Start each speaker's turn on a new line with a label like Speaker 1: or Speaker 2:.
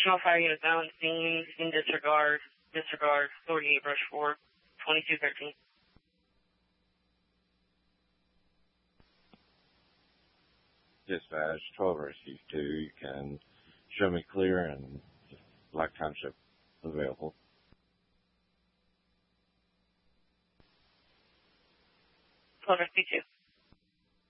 Speaker 1: Additional fire units now on scene in disregard, 48 brush 4, 2213.
Speaker 2: Dispatch, 12 receive 2. You can show me clear and Black Township available.
Speaker 1: 12 receive 2.